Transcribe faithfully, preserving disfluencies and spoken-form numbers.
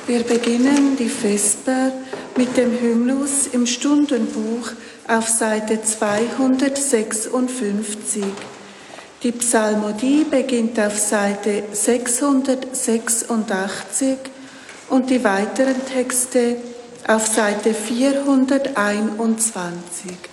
Wir beginnen die Vesper mit dem Hymnus im Stundenbuch auf Seite zweihundertsechsundfünfzig. Die Psalmodie beginnt auf Seite sechshundertsechsundachtzig und die weiteren Texte auf Seite vierhunderteinundzwanzig.